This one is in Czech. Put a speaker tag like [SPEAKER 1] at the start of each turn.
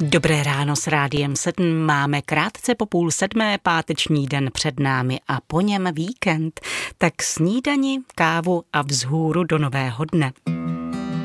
[SPEAKER 1] Dobré ráno s Rádiem 7. Máme krátce po 6:30 páteční den před námi a po něm víkend. Tak snídani, kávu a vzhůru do nového dne.